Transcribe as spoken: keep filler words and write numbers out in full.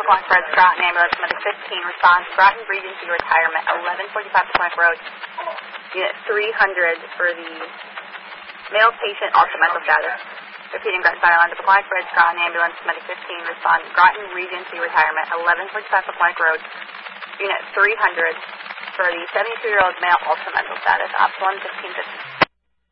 calling Fred Scott, ambulance, medic fifteen, response, Groton Regency Retirement, eleven forty-five Potomac Road, unit three hundred for the male patient, also mental status. Repeating Groton Fire Line to Potomac, Fred Scott, ambulance, medic fifteen, respond, Groton Regency Retirement, eleven forty-five Potomac Road, unit three hundred for the seventy-two-year-old male, also mental status, ops one fifteen fifty.